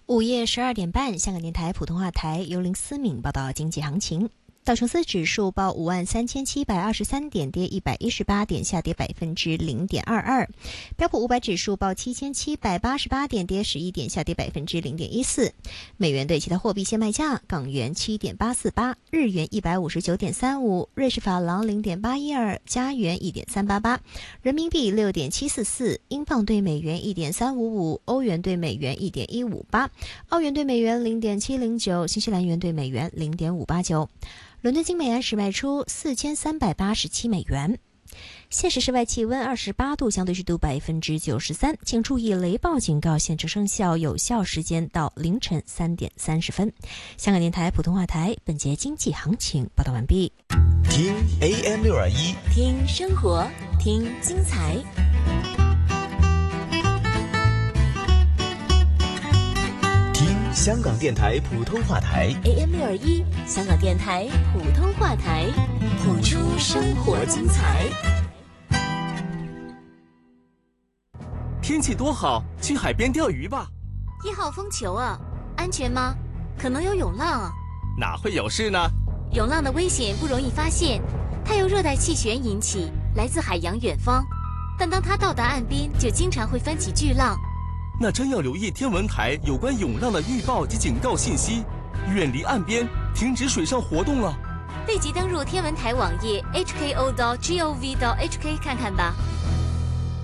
午夜12点半，香港电台普通话台由林思敏报道经济行情。道琼斯指数报53723点，跌118点，下跌0.22%。标普500指数报7788点，跌11点，下跌0.14%。美元对其他货币现卖价：港元7.848，日元159.35，瑞士法郎0.812，加元1.388，人民币6.744，英镑对美元1.355，欧元对美元1.158，澳元对美元0.709，新西兰元对美元0.589。伦敦金每安士卖出4387美元。现时室外气温28度，相对湿度93%，请注意雷暴警告现正生效，有效时间到凌晨3点30分。香港电台普通话台本节经济行情报道完毕。 听 AM621， 听生活，听精彩。 香港电台普通话台 AM621，香港电台普通话台，谱出生活精彩。 天气多好，去海边钓鱼吧。 1号风球啊，安全吗？可能有涌浪啊。 哪会有事呢？ 涌浪的危险不容易发现，它由热带气旋引起，来自海洋远方，但当它到达岸边，就经常会翻起巨浪。 那真要留意天文台有关涌浪的预报及警告信息，远离岸边，停止水上活动了。 立即登入天文台网页 hko.gov.hk 看看吧。